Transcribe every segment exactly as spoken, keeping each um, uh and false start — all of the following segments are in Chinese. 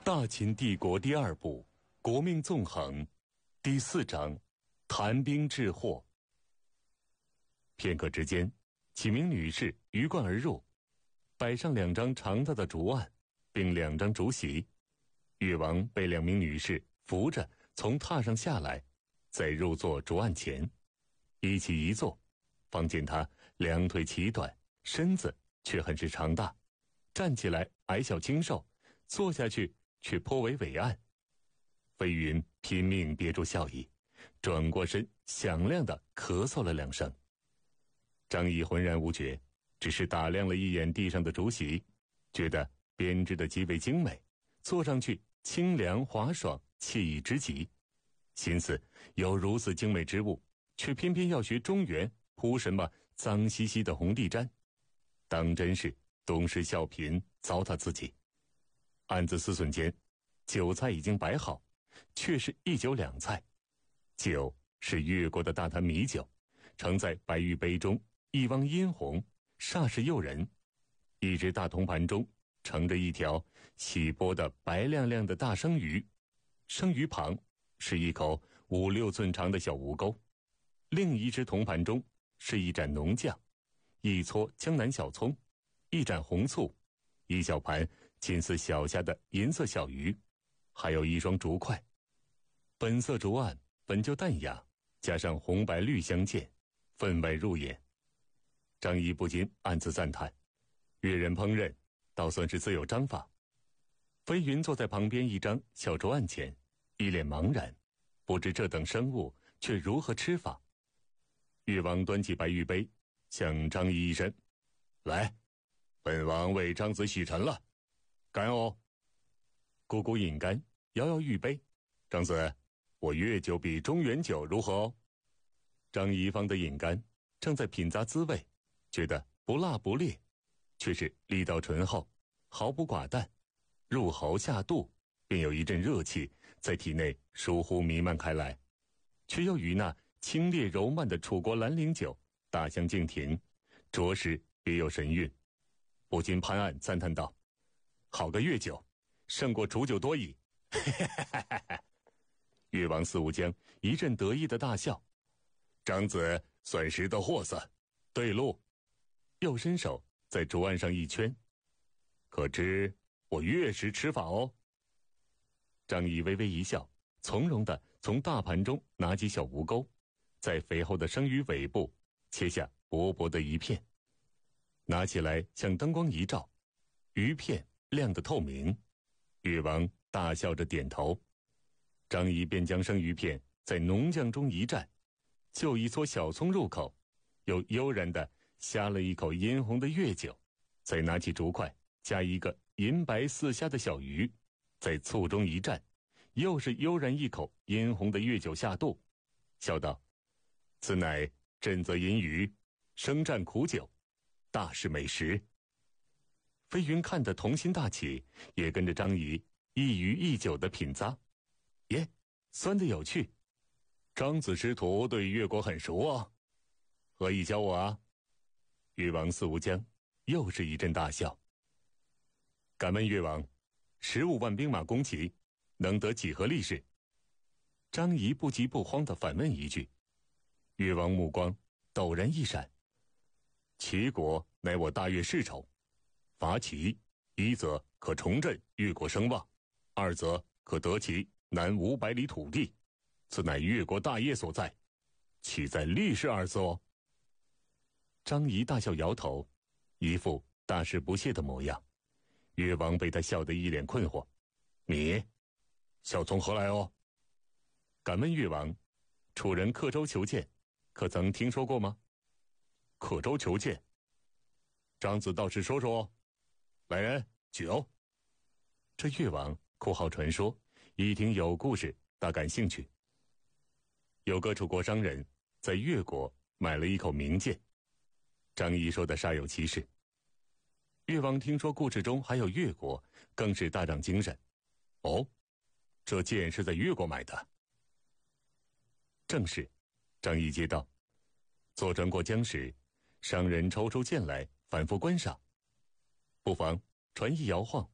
大秦帝国第二部，国命纵横，第四章，谈兵治祸。片刻之间，几名女士鱼贯而入，摆上两张长大的竹案，并两张竹席。越王被两名女士扶着从榻上下来，再入座竹案前，一起一坐，方见他两腿奇短，身子却很是长大，站起来矮小精瘦，坐下去却颇为伟岸。飞云拼命憋住笑意，转过身响亮地咳嗽了两声。张仪浑然无觉，只是打量了一眼地上的竹席，觉得编织得极为精美，坐上去清凉滑爽，惬意之极。心思有如此精美之物，却偏偏要学中原铺什么脏兮兮的红地毡，当真是东施效颦，糟蹋自己。暗自思忖间，酒菜已经摆好，却是一酒两菜。酒是越国的大坛米酒，盛在白玉杯中，一汪殷红，煞是诱人。一只大铜盘中盛着一条洗剥的白亮亮的大生鱼，生鱼旁是一口五六寸长的小吴钩。另一只铜盘中是一盏浓酱，一撮江南小葱，一盏红醋，一小盘近似小虾的银色小鱼，还有一双竹筷。本色竹案本就淡雅，加上红白绿相间，分外入眼。张仪不禁暗自赞叹，越人烹饪倒算是自有章法。飞云坐在旁边一张小竹案前，一脸茫然，不知这等生物却如何吃法。越王端起白玉杯，向张仪一伸：“来，本王为张子洗尘了，干哦！”姑姑饮干，摇摇玉杯：“张子，我越酒比中原酒如何哦？”张仪方的饮干，正在品咂滋味，觉得不辣不烈，却是力道醇厚，毫不寡淡，入喉下肚，便有一阵热气在体内疏忽弥漫开来，却又与那清冽柔慢的楚国兰陵酒大相径庭，着实别有神韵。不禁拍案赞叹道：“好个越酒，胜过楚酒多矣！”越王司武将一阵得意的大笑：“张子算识得货色，对路！”又伸手在竹案上一圈：“可知我越时吃法哦？”张仪微微一笑，从容地从大盘中拿起小吴钩，在肥厚的生鱼尾部切下薄薄的一片，拿起来向灯光一照，鱼片亮得透明。越王大笑着点头，张仪便将生鱼片在浓酱中一蘸，就一撮小葱入口，又悠然地呷了一口殷红的越酒，再拿起竹筷加一个银白似虾的小鱼，在醋中一蘸，又是悠然一口殷红的越酒下肚，笑道：“此乃震则银鱼，生蘸苦酒，大是美食。”飞云看得童心大起，也跟着张仪一鱼一酒的品咂，耶，酸得有趣。张子师徒对越国很熟啊，何以教我啊？越王司武将又是一阵大笑。敢问越王，十五万兵马攻齐，能得几何利士？张仪不急不慌地反问一句。越王目光陡然一闪：“齐国乃我大越世仇，伐齐，一则可重振越国声望，二则可得其南五百里土地，此乃越国大业所在，岂在利士二字哦？”张仪大笑摇头，一副大事不屑的模样。越王被他笑得一脸困惑：“你笑从何来哦？”敢问越王，楚人刻舟求剑，可曾听说过吗？刻舟求剑，张子倒是说说哦。来人，酒！这越王酷好传说，一听有故事，大感兴趣。有个楚国商人在越国买了一口名剑，张仪说的煞有其事。越王听说故事中还有越国，更是大长精神。哦，这剑是在越国买的？正是。张仪接道：“坐船过江时，商人抽出剑来，反复观赏。不妨船一摇晃，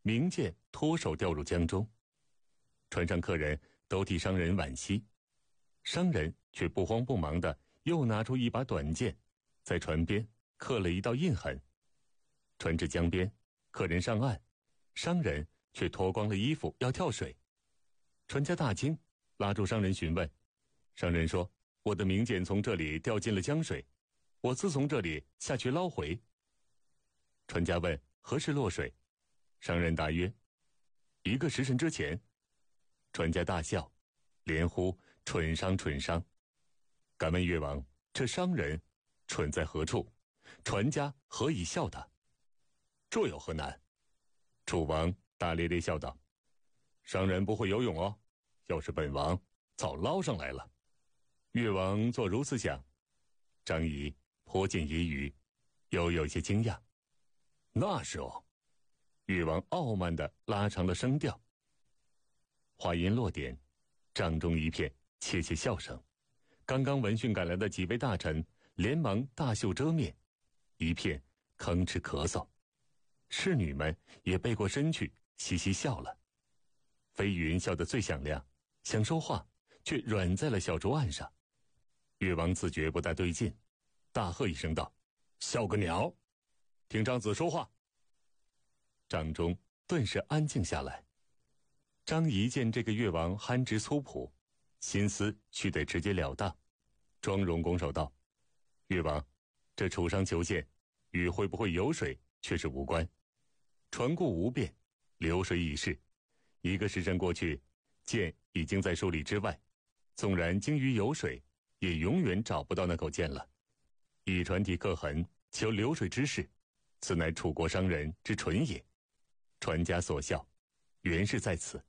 明剑脱手掉入江中。船上客人都替商人惋惜，商人却不慌不忙地又拿出一把短剑，在船边刻了一道印痕。船至江边，客人上岸，商人却脱光了衣服要跳水。船家大惊，拉住商人询问。商人说：我的明剑从这里掉进了江水，我自从这里下去捞回。船家问：何时落水？商人答曰：一个时辰之前。船家大笑，连呼蠢商蠢商。敢问越王，这商人蠢在何处？船家何以笑他？这有何难？楚王大咧咧笑道：商人不会游泳哦，要是本王早捞上来了。越王做如此想。张仪颇见揶揄，又有些惊讶。那是哦。越王傲慢地拉长了声调。话音落点，帐中一片窃窃笑声。刚刚闻讯赶来的几位大臣连忙大袖遮面，一片吭哧咳嗽。侍女们也背过身去嘻嘻笑了。飞云笑得最响亮，想说话却软在了小竹案上。越王自觉不大对劲，大喝一声道：笑个鸟！听张子说话。帐中顿时安静下来。张仪见这个越王憨直粗朴，心思须得直截了当，庄容拱手道：越王，这楚商求见，与会不会游水却是无关。船过无变，流水已逝，一个时辰过去，剑已经在数里之外，纵然精于游水，也永远找不到那口剑了。以船体刻痕求流水之事，此乃楚国商人之蠢也。船家所笑，原是在此。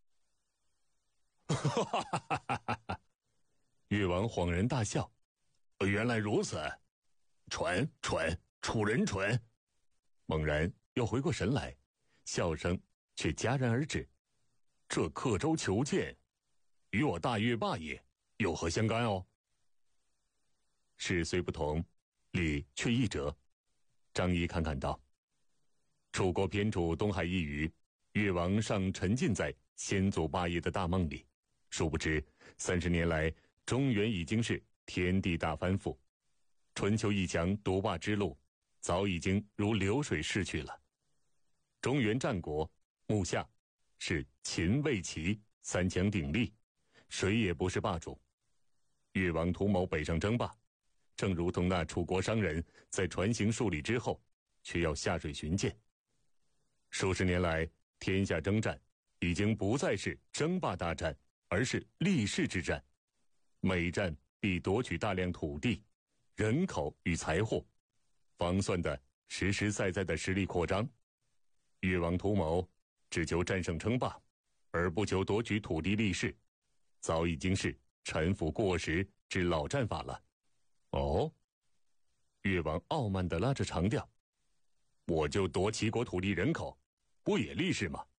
哈哈哈哈哈！越王恍然大笑，原来如此，蠢蠢，楚人蠢。猛然又回过神来，笑声却戛然而止。这刻舟求剑，与我大越霸业有何相干哦？事虽不同，理却一折。张仪侃侃道：楚国偏处东海一隅，越王尚沉浸在先祖霸业的大梦里，殊不知三十年来，中原已经是天地大翻覆，春秋一强独霸之路早已经如流水逝去了。中原战国目下是秦魏齐三强鼎立，谁也不是霸主。越王图谋北上争霸，正如同那楚国商人在船行数里之后，却要下水寻剑。数十年来，天下征战已经不再是争霸大战，而是立世之战。每战必夺取大量土地、人口与财货，方算的实实在在的实力扩张。越王图谋只求战胜称霸，而不求夺取土地立世，早已经是陈腐过时之老战法了。哦，越王傲慢地拉着长调：我就夺齐国土地人口，不也立世吗？